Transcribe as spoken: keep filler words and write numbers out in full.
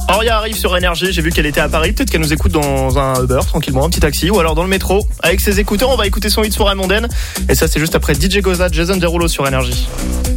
Auria arrive sur Énergie, j'ai vu qu'elle était à Paris, peut-être qu'elle nous écoute dans un Uber, tranquillement, un petit taxi, ou alors dans le métro, avec ses écouteurs. On va écouter son hit sur Ramondaine, et ça c'est juste après D J Goza, Jason Derulo sur Énergie.